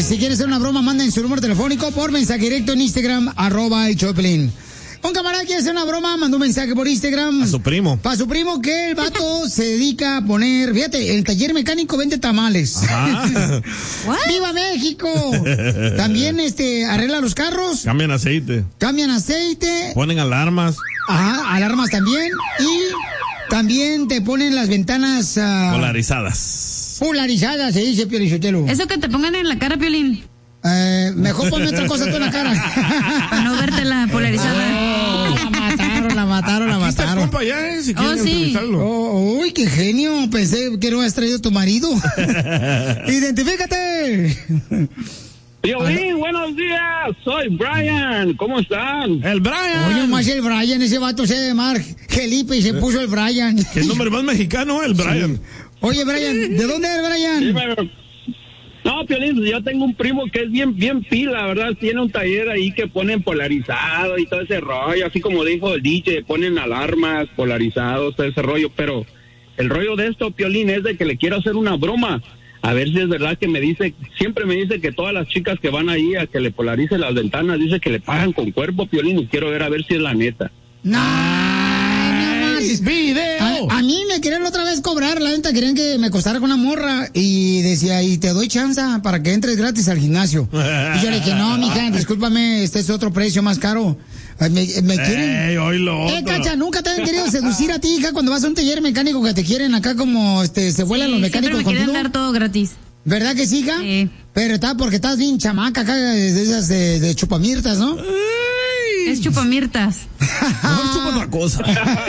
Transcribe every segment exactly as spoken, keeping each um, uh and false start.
Si quieres hacer una broma, manden su número telefónico por mensaje directo en Instagram, arroba el Choplin. Un camarada quiere hacer una broma, mandó un mensaje por Instagram. A su primo. Para su primo, que el vato se dedica a poner, fíjate, el taller mecánico vende tamales. ¡Viva México! También este arregla los carros. Cambian aceite. Cambian aceite. Ponen alarmas. Ajá, alarmas también. Y también te ponen las ventanas uh, polarizadas. Polarizadas, se dice, Piolín Sotelo. Eso que te pongan en la cara, Piolín. Eh, mejor ponme otra cosa tú en la cara. Para no verte la polarizada. Oh, la mataron, la mataron, la mataron. Compa ya, eh, si oh, sí. Oh, uy, qué genio. Pensé que no habías traído a tu marido. Identifícate. Piolín, buenos días. Soy Brian. ¿Cómo están? El Brian. Oye, más el Brian. Ese vato se llama Felipe y se puso el Brian. ¿Qué nombre más mexicano, el Brian? Sí. Oye, Brian, ¿de dónde eres, Brian? Sí, pero... No, Piolín, yo tengo un primo que es bien, bien pila, ¿verdad? Tiene un taller ahí que ponen polarizado y todo ese rollo, así como dijo el D J, ponen alarmas, polarizados, todo ese rollo, pero el rollo de esto, Piolín, es de que le quiero hacer una broma, a ver si es verdad que me dice, siempre me dice que todas las chicas que van ahí a que le polarice las ventanas, dice que le pagan con cuerpo, Piolín, y quiero ver a ver si es la neta. No. ¡Video! A, a mí me querían otra vez cobrar, la neta, querían que me costara con una morra y decía, y te doy chance para que entres gratis al gimnasio. Y yo le dije, no, mija, discúlpame, este es otro precio más caro. Me, me quieren... Ey, oílo, eh, Cacha, nunca te han querido seducir a ti, hija, cuando vas a un taller mecánico que te quieren acá como, este, se vuelan sí, los mecánicos contigo. Me quieren dar todo gratis. ¿Verdad que sí, hija? Sí. Pero está porque estás bien chamaca acá, de esas de, de chupamirtas, ¿no? Es chupamirtas. No chupa otra cosa.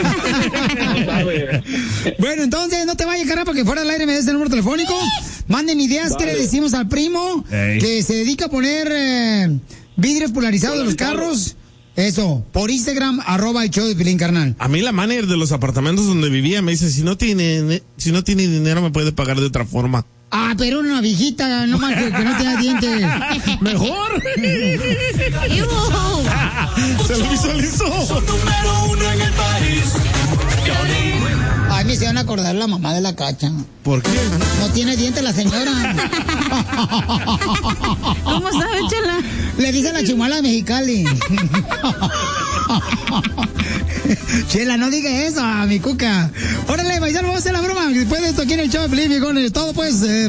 Bueno, entonces no te vayas, cara, porque fuera del aire me des el número telefónico. Manden ideas que le decimos al primo Ey. que se dedica a poner eh, vidrios polarizados de los carros. Eso, por Instagram, arroba el show de Pilín, carnal. A mí la manager de los apartamentos donde vivía me dice, si no tiene, si no tiene dinero me puede pagar de otra forma. Ah, pero una viejita, no más que, que no tenga dientes. Mejor. Se lo visualizó. Número uno en el país. Ay, me se van a acordar la mamá de la Cacha. ¿Por qué? No tiene dientes la señora. ¿Cómo sabe, Chela? Le dice la chimuela de Mexicali. Chela, no diga eso a mi cuca. Órale, paisano, vamos a hacer la broma. Después de esto aquí en el show de Pelín, todo puede ser.